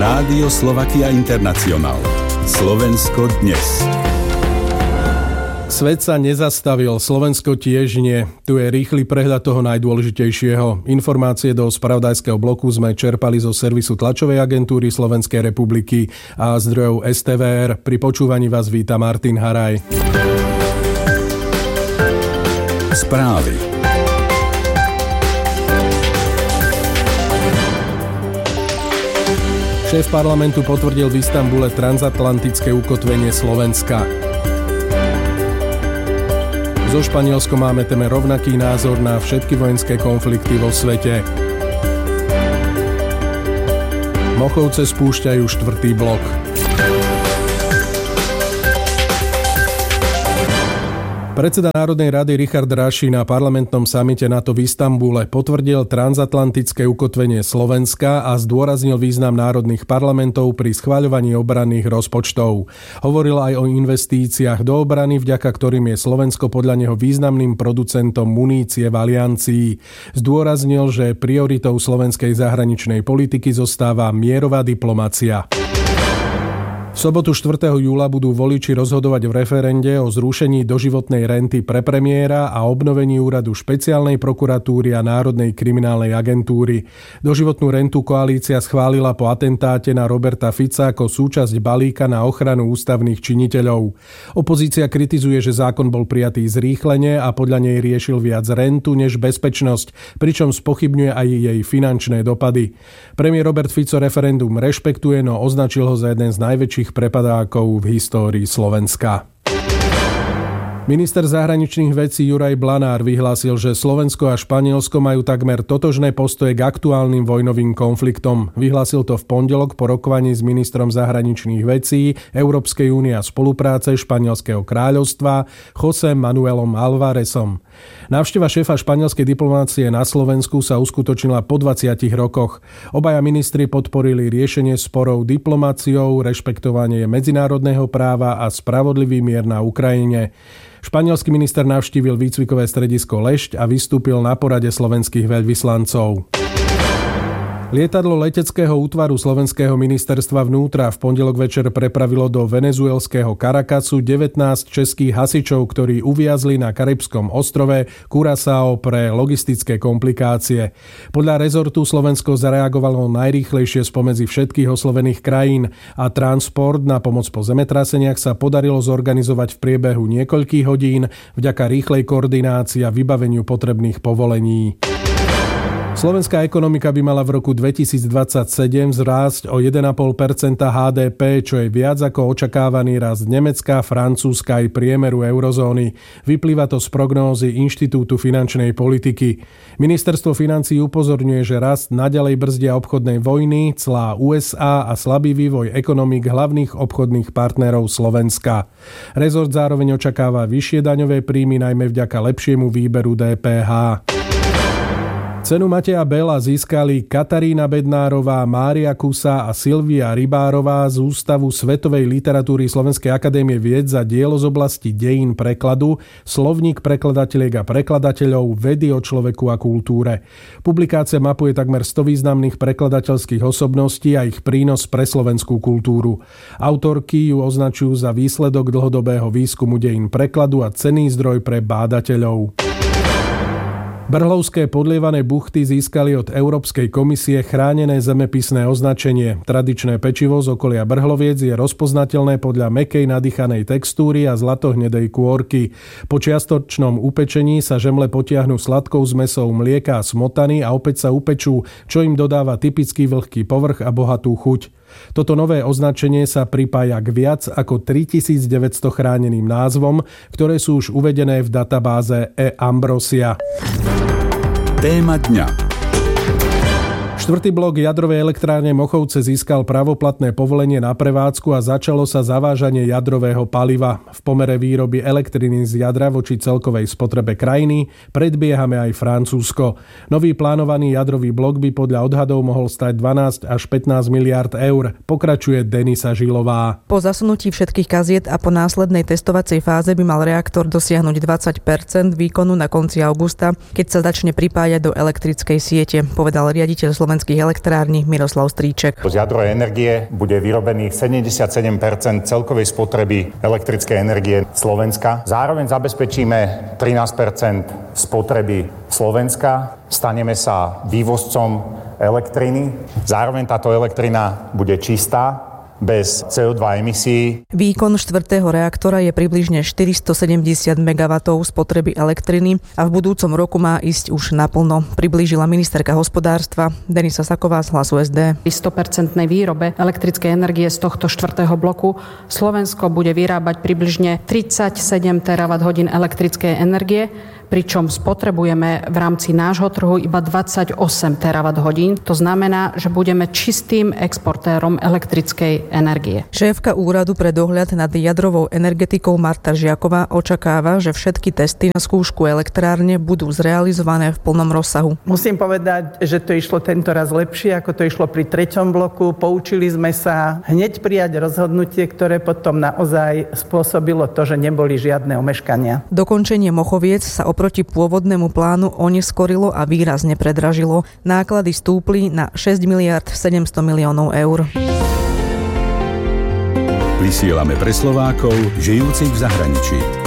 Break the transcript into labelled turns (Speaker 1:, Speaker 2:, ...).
Speaker 1: Rádio Slovakia International. Slovensko dnes.
Speaker 2: Svet sa nezastavil, Slovensko tiež nie. Tu je rýchly prehľad toho najdôležitejšieho. Informácie do spravodajského bloku sme čerpali zo servisu tlačovej agentúry Slovenskej republiky a zdrojov STVR. Pri počúvaní vás víta Martin Haraj.
Speaker 1: Správy.
Speaker 2: Šéf parlamentu potvrdil v Istanbule transatlantické ukotvenie Slovenska. So Španielskom máme téme rovnaký názor na všetky vojenské konflikty vo svete. Mochovce spúšťajú 4. blok. Predseda Národnej rady Richard Raši na parlamentnom samite NATO v Istanbule potvrdil transatlantické ukotvenie Slovenska a zdôraznil význam národných parlamentov pri schvaľovaní obranných rozpočtov. Hovoril aj o investíciách do obrany, vďaka ktorým je Slovensko podľa neho významným producentom munície v aliancii. Zdôraznil, že prioritou slovenskej zahraničnej politiky zostáva mierová diplomacia. V sobotu 4. júla budú voliči rozhodovať v referende o zrušení doživotnej renty pre premiéra a obnovení úradu špeciálnej prokuratúry a Národnej kriminálnej agentúry. Doživotnú rentu koalícia schválila po atentáte na Roberta Fica ako súčasť balíka na ochranu ústavných činiteľov. Opozícia kritizuje, že zákon bol prijatý zrýchlene a podľa nej riešil viac rentu než bezpečnosť, pričom spochybňuje aj jej finančné dopady. Premiér Robert Fico referendum rešpektuje, no označil ho za jeden z najväčších prepadákov v histórii Slovenska. Minister zahraničných vecí Juraj Blanár vyhlásil, že Slovensko a Španielsko majú takmer totožné postoje k aktuálnym vojnovým konfliktom. Vyhlásil to v pondelok po rokovaní s ministrom zahraničných vecí Európskej únie a spolupráce Španielskeho kráľovstva José Manuelom Alvarezom. Návšteva šéfa španielskej diplomácie na Slovensku sa uskutočnila po 20 rokoch. Obaja ministri podporili riešenie sporov diplomáciou, rešpektovanie medzinárodného práva a spravodlivý mier na Ukrajine. Španielský minister navštívil výcvikové stredisko Lešť a vystúpil na porade slovenských veľvyslancov. Lietadlo leteckého útvaru Slovenského ministerstva vnútra v pondelok večer prepravilo do venezuelského Caracasu 19 českých hasičov, ktorí uviazli na karibskom ostrove Curaçao pre logistické komplikácie. Podľa rezortu Slovensko zareagovalo najrýchlejšie spomedzi všetkých oslovených krajín a transport na pomoc po zemetraseniach sa podarilo zorganizovať v priebehu niekoľkých hodín vďaka rýchlej koordinácii a vybaveniu potrebných povolení. Slovenská ekonomika by mala v roku 2027 vzrásť o 1,5% HDP, čo je viac ako očakávaný rast Nemecka, Francúzska aj priemeru eurozóny. Vyplýva to z prognózy Inštitútu finančnej politiky. Ministerstvo financií upozorňuje, že rast naďalej brzdia obchodnej vojny, clá USA a slabý vývoj ekonomík hlavných obchodných partnerov Slovenska. Rezort zároveň očakáva vyššie daňové príjmy, najmä vďaka lepšiemu výberu DPH. Cenu Mateja Bela získali Katarína Bednárová, Mária Kusa a Silvia Rybárová z Ústavu svetovej literatúry Slovenskej akadémie vied za dielo z oblasti dejín prekladu, Slovník prekladateliek a prekladateľov, vedy o človeku a kultúre. Publikácia mapuje takmer 100 významných prekladateľských osobností a ich prínos pre slovenskú kultúru. Autorky ju označujú za výsledok dlhodobého výskumu dejín prekladu a cenný zdroj pre bádateľov. Brhlovské podlievané buchty získali od Európskej komisie chránené zemepisné označenie. Tradičné pečivo z okolia Brhloviec je rozpoznateľné podľa mäkkej nadýchanej textúry a zlatohnedej kôrky. Po čiastočnom upečení sa žemle potiahnu sladkou zmesou mlieka a smotany a opäť sa upečú, čo im dodáva typický vlhký povrch a bohatú chuť. Toto nové označenie sa pripája k viac ako 3900 chráneným názvom, ktoré sú už uvedené v databáze e-Ambrosia.
Speaker 1: Téma dňa.
Speaker 2: 4. blok jadrovej elektrárne Mochovce získal pravoplatné povolenie na prevádzku a začalo sa zavážanie jadrového paliva. V pomere výroby elektriny z jadra voči celkovej spotrebe krajiny predbiehame aj Francúzsko. Nový plánovaný jadrový blok by podľa odhadov mohol stať 12 až 15 miliárd eur, pokračuje Denisa Žilová.
Speaker 3: Po zasunutí všetkých kaziet a po následnej testovacej fáze by mal reaktor dosiahnuť 20% výkonu na konci augusta, keď sa začne pripájať do elektrickej siete, povedal riaditeľ Slovenskej slovenských elektrární Miroslav Stríček.
Speaker 4: Z jadrovej energie bude vyrobených 77% celkovej spotreby elektrickej energie Slovenska. Zároveň zabezpečíme 13% spotreby Slovenska. Staneme sa vývozcom elektriny. Zároveň táto elektrina bude čistá, bez CO2 emisí.
Speaker 3: Výkon 4. reaktora je približne 470 MW spotreby elektriny a v budúcom roku má ísť už naplno, priblížila ministerka hospodárstva Denisa Saková z Hlasu SD.
Speaker 5: Pri 100% výrobe elektrickej energie z tohto 4. bloku Slovensko bude vyrábať približne 37 TWh elektrickej energie, pričom spotrebujeme v rámci nášho trhu iba 28 TWh. To znamená, že budeme čistým exportérom elektrickej energie.
Speaker 3: Šéfka úradu pre dohľad nad jadrovou energetikou Marta Žiaková očakáva, že všetky testy na skúšku elektrárne budú zrealizované v plnom rozsahu.
Speaker 6: Musím povedať, že to išlo tento raz lepšie, ako to išlo pri 3. bloku. Poučili sme sa hneď prijať rozhodnutie, ktoré potom naozaj spôsobilo to, že neboli žiadne omeškania.
Speaker 3: Dokončenie Mochoviec sa oproti pôvodnému plánu oneskorilo a výrazne predražilo. Náklady stúpli na 6 miliard 700 miliónov eur.
Speaker 1: Vysielame pre Slovákov žijúcich v zahraničí.